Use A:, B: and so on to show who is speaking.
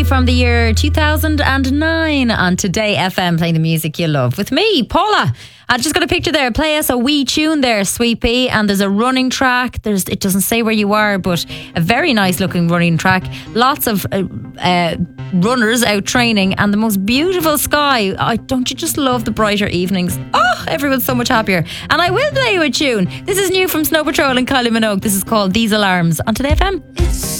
A: Sweepy from the year 2009 on Today FM, playing the music you love with me, Paula. I just got a picture there. Play us a wee tune there, Sweepy. And there's a running track. It doesn't say where you are, but a very nice looking running track. Lots of runners out training and the most beautiful sky. Don't you just love the brighter evenings? Oh, everyone's so much happier. And I will play you a tune. This is new from Snow Patrol and Kylie Minogue. This is called These Alarms on Today FM.